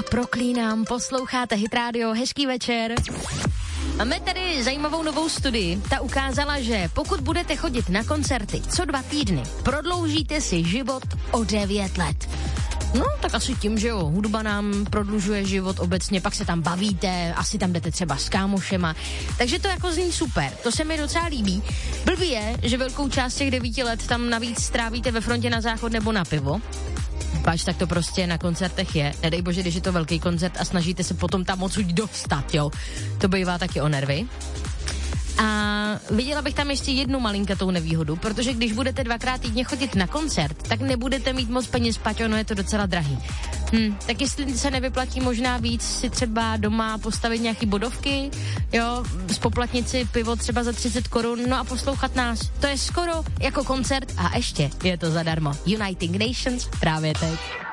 proklínám, posloucháte Hit Radio, hezký večer. Máme tady zajímavou novou studii. Ta ukázala, že pokud budete chodit na koncerty co 2 týdny, prodloužíte si život o 9 let. No, tak asi tím, že jo, hudba nám prodlužuje život obecně, pak se tam bavíte, asi tam jdete třeba s kámošema, takže to jako zní super, to se mi docela líbí. Blbý je, že velkou část těch 9 let tam navíc strávíte ve frontě na záchod nebo na pivo. Páč, tak to prostě na koncertech je. Nedej bože, když je to velký koncert a snažíte se potom tam odsud dostat, jo. To bývá taky o nervy. A viděla bych tam ještě jednu malinkatou nevýhodu, protože když budete 2krát týdně chodit na koncert, tak nebudete mít moc peněz, Paťo, ono je to docela drahý. Tak jestli se nevyplatí možná víc si třeba doma postavit nějaký bodovky, jo, spoplatnit si pivo třeba za 30 korun, no a poslouchat nás. To je skoro jako koncert a ještě je to zadarmo. Uniting Nations právě teď.